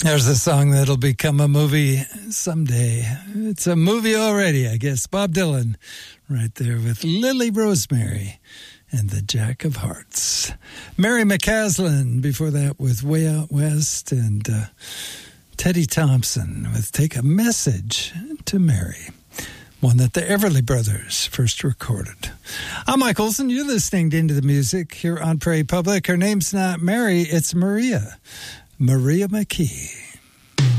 There's a song that'll become a movie someday. It's a movie already, I guess. Bob Dylan right there with Lily Rosemary and the Jack of Hearts. Mary McCaslin before that with Way Out West, and Teddy Thompson with Take a Message to Mary, one that the Everly Brothers first recorded. I'm Mike Olson. You're listening to Into the Music here on Prairie Public. Her name's not Mary, it's Maria. Maria McKee.